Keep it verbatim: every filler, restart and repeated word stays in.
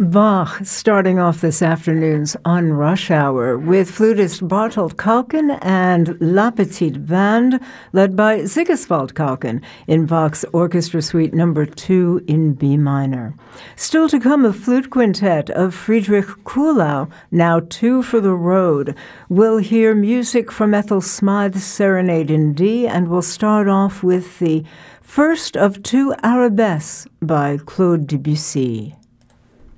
Bach starting off this afternoon's On Rush Hour with flutist Bartolt Kauken and La Petite Bande, led by Sigiswald Kauken in Bach's Orchestra Suite Number two in B minor. Still to come, a flute quintet of Friedrich Kuhlau, Now Two for the Road. We'll hear music from Ethel Smythe's Serenade in D, and we'll start off with the first of two arabesques by Claude Debussy.